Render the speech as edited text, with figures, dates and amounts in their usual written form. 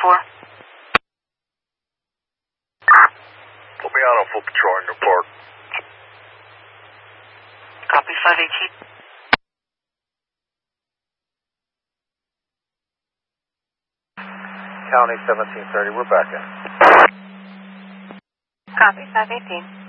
Put me on a full patrol in Newport. Copy 518. County 1730, we're back in. Copy 518.